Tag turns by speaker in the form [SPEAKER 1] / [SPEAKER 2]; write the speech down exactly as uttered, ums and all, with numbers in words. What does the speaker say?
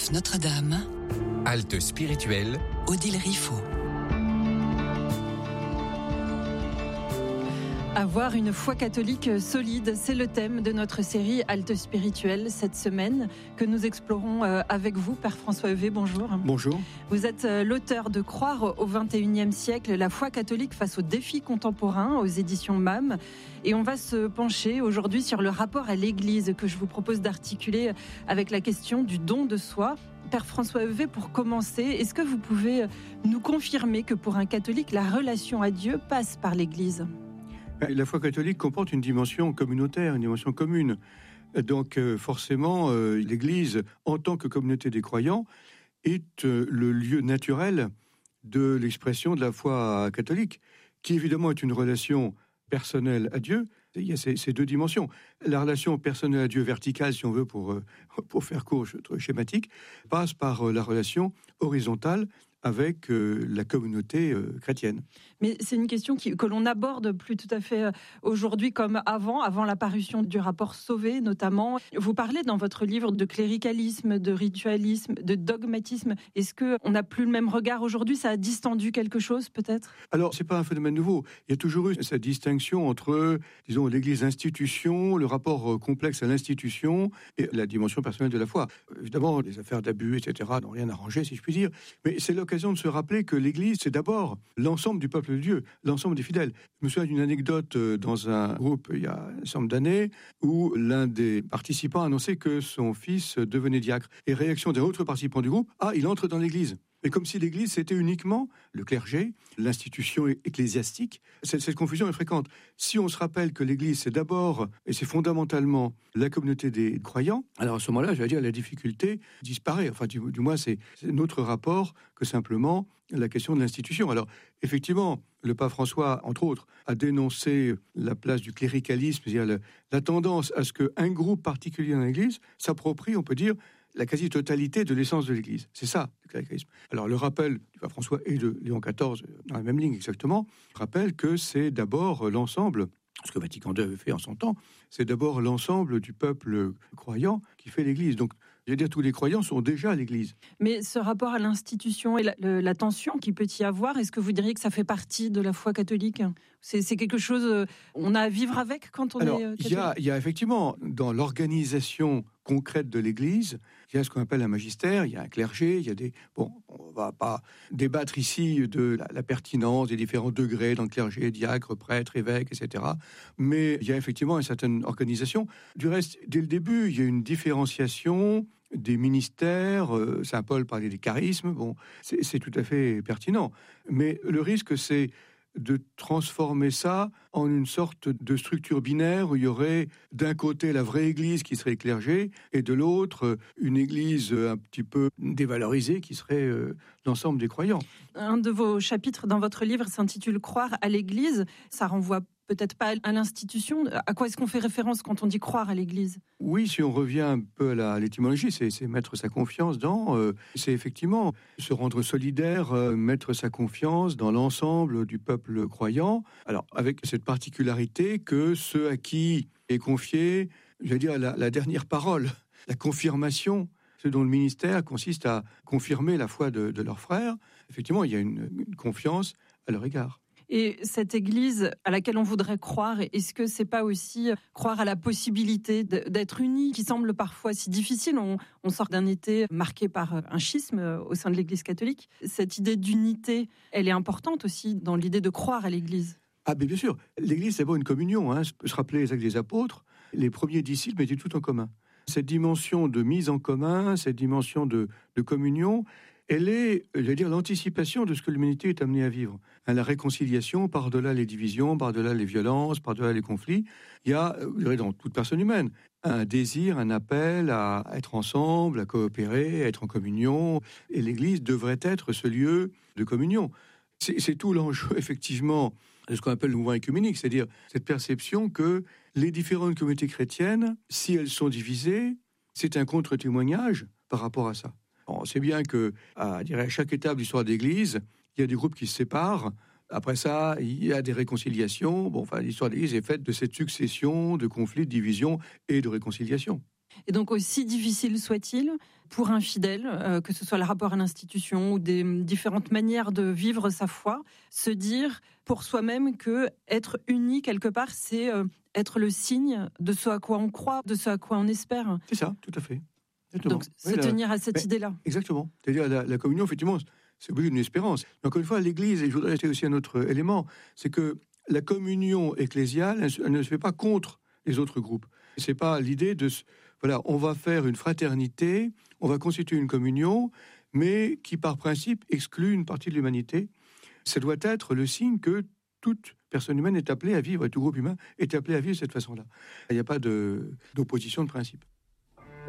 [SPEAKER 1] Neuf Notre-Dame,
[SPEAKER 2] Halte spirituelle,
[SPEAKER 1] Odile Riffaut.
[SPEAKER 3] Avoir une foi catholique solide, c'est le thème de notre série Halte spirituelle cette semaine que nous explorons avec vous, Père François Heuvet. Bonjour.
[SPEAKER 4] Bonjour.
[SPEAKER 3] Vous êtes l'auteur de Croire au vingt et unième siècle, la foi catholique face aux défis contemporains aux éditions M A M. Et on va se pencher aujourd'hui sur le rapport à l'Église que je vous propose d'articuler avec la question du don de soi. Père François Heuvet, pour commencer, est-ce que vous pouvez nous confirmer que pour un catholique, la relation à Dieu passe par l'Église ?
[SPEAKER 4] La foi catholique comporte une dimension communautaire, une dimension commune. Donc euh, forcément, euh, l'Église, en tant que communauté des croyants, est euh, le lieu naturel de l'expression de la foi catholique, qui évidemment est une relation personnelle à Dieu. Il y a ces, ces deux dimensions. La relation personnelle à Dieu verticale, si on veut, pour, euh, pour faire court, schématique, passe par euh, la relation horizontale avec euh, la communauté euh, chrétienne.
[SPEAKER 3] Mais c'est une question qui, que l'on aborde plus tout à fait aujourd'hui comme avant, avant l'apparition du rapport Sauvé notamment. Vous parlez dans votre livre de cléricalisme, de ritualisme, de dogmatisme. Est-ce qu'on n'a plus le même regard aujourd'hui ? Ça a distendu quelque chose peut-être ?
[SPEAKER 4] Alors, c'est pas un phénomène nouveau. Il y a toujours eu cette distinction entre, disons, l'Église institution, le rapport complexe à l'institution et la dimension personnelle de la foi. Évidemment, les affaires d'abus, et cetera n'ont rien arrangé, si je puis dire. Mais c'est l'occasion de se rappeler que l'Église, c'est d'abord l'ensemble du peuple de Dieu, l'ensemble des fidèles. Je me souviens d'une anecdote dans un groupe il y a un certain nombre d'années où l'un des participants annonçait que son fils devenait diacre. Et réaction d'un autre participant du groupe, ah, il entre dans l'Église. Mais comme si l'Église, c'était uniquement le clergé, l'institution ecclésiastique. Cette, cette confusion est fréquente. Si on se rappelle que l'Église, c'est d'abord, et c'est fondamentalement, la communauté des croyants, alors à ce moment-là, je vais dire, la difficulté disparaît. Enfin, du, du moins, c'est, c'est notre rapport que simplement la question de l'institution. Alors, effectivement, le pape François, entre autres, a dénoncé la place du cléricalisme, c'est-à-dire la, la tendance à ce qu'un groupe particulier dans l'Église s'approprie, on peut dire, la quasi-totalité de l'essence de l'Église. C'est ça, le cléricalisme. Alors, le rappel du pape François et de Léon quatorze, dans la même ligne exactement, rappelle que c'est d'abord l'ensemble, ce que Vatican deux avait fait en son temps, c'est d'abord l'ensemble du peuple croyant qui fait l'Église. Donc, je veux dire, tous les croyants sont déjà à l'Église.
[SPEAKER 3] Mais ce rapport à l'institution et la, le, la tension qu'il peut y avoir, est-ce que vous diriez que ça fait partie de la foi catholique ? c'est, c'est quelque chose qu'on a à vivre avec quand on
[SPEAKER 4] Alors,
[SPEAKER 3] est catholique ?
[SPEAKER 4] il y a, il y a effectivement, dans l'organisation concrète de l'Église, il y a ce qu'on appelle un magistère, il y a un clergé, il y a des... Bon, on ne va pas débattre ici de la, la pertinence des différents degrés dans le clergé, diacre, prêtre, évêque, et cetera. Mais il y a effectivement une certaine organisation. Du reste, dès le début, il y a une différenciation des ministères. Euh, Saint Paul parlait des charismes. Bon, c'est, c'est tout à fait pertinent. Mais le risque, c'est de transformer ça en une sorte de structure binaire où il y aurait d'un côté la vraie église qui serait le clergé et de l'autre une église un petit peu dévalorisée qui serait euh, l'ensemble des croyants.
[SPEAKER 3] Un de vos chapitres dans votre livre s'intitule « Croire à l'Église ». Ça renvoie peut-être pas à l'institution. À quoi est-ce qu'on fait référence quand on dit croire à l'Église ? Oui,
[SPEAKER 4] si on revient un peu à, la, à l'étymologie, c'est, c'est mettre sa confiance dans... Euh, c'est effectivement se rendre solidaire, euh, mettre sa confiance dans l'ensemble du peuple croyant. Alors, avec cette particularité que ceux à qui est confiée, je veux dire, la, la dernière parole, la confirmation, ce dont le ministère consiste à confirmer la foi de, de leurs frères, effectivement, il y a une, une confiance à leur égard.
[SPEAKER 3] Et cette Église à laquelle on voudrait croire, est-ce que c'est pas aussi croire à la possibilité d'être unis, qui semble parfois si difficile ? On, on sort d'un été marqué par un schisme au sein de l'Église catholique. Cette idée d'unité, elle est importante aussi dans l'idée de croire à l'Église.
[SPEAKER 4] Ah, mais bien sûr. L'Église, c'est pas une communion. Hein. Se rappeler les actes des apôtres, les premiers disciples mettaient tout en commun. Cette dimension de mise en commun, cette dimension de, de communion, elle est, j'allais dire, l'anticipation de ce que l'humanité est amenée à vivre. Hein, la réconciliation, par-delà les divisions, par-delà les violences, par-delà les conflits. Il y a, je dirais, dans toute personne humaine, un désir, un appel à être ensemble, à coopérer, à être en communion. Et l'Église devrait être ce lieu de communion. C'est, c'est tout l'enjeu, effectivement, de ce qu'on appelle le mouvement œcuménique, c'est-à-dire cette perception que les différentes communautés chrétiennes, si elles sont divisées, c'est un contre-témoignage par rapport à ça. On sait bien que, à, je dirais, à chaque étape de l'histoire de l'Église, il y a des groupes qui se séparent. Après ça, il y a des réconciliations. Bon, enfin, l'histoire de l'Église est faite de cette succession de conflits, de divisions et de réconciliations.
[SPEAKER 3] Et donc, aussi difficile soit-il, pour un fidèle, euh, que ce soit le rapport à l'institution ou des différentes manières de vivre sa foi, se dire pour soi-même que être uni quelque part, c'est euh, être le signe de ce à quoi on croit, de ce à quoi on espère.
[SPEAKER 4] C'est ça, tout à fait. Exactement.
[SPEAKER 3] Donc, se
[SPEAKER 4] oui,
[SPEAKER 3] tenir
[SPEAKER 4] la...
[SPEAKER 3] à cette
[SPEAKER 4] Mais,
[SPEAKER 3] idée-là.
[SPEAKER 4] Exactement. C'est-à-dire la, la communion, effectivement, c'est obligé d'une espérance. Mais encore une fois, l'Église, et je voudrais ajouter aussi un autre élément, c'est que la communion ecclésiale, elle ne se fait pas contre les autres groupes. C'est pas l'idée de, voilà, on va faire une fraternité, on va constituer une communion, mais qui par principe exclut une partie de l'humanité. Ça doit être le signe que toute personne humaine est appelée à vivre, et tout groupe humain est appelé à vivre de cette façon-là. Il n'y a pas de, d'opposition de principe.